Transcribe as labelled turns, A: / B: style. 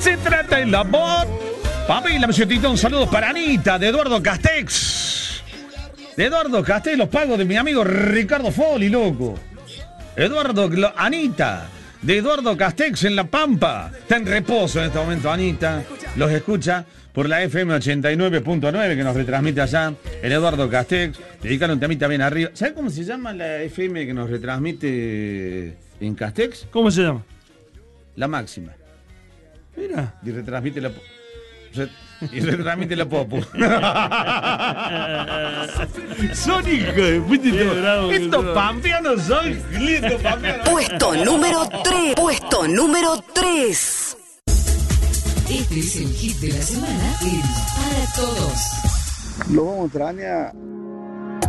A: Se trata el amor. Pamela Messetito, un saludo para Anita, de Eduardo Castex. De Eduardo Castex, los pagos de mi amigo Ricardo Foli, loco. Anita, de Eduardo Castex en La Pampa. Está en reposo en este momento, Anita. Los escucha por la FM 89.9 que nos retransmite allá en Eduardo Castex. Dedicaron un temita bien arriba. ¿Sabes cómo se llama la FM que nos retransmite en Castex?
B: ¿Cómo se llama?
A: La Máxima.
B: Mira.
A: Y retransmite la Popu. Son hijos de puta. Estos pampeanos son lindos pampeanos.
C: Puesto número 3. Puesto número 3.
D: Este es el hit de la semana en Para Todos.
E: Lo vamos a extrañar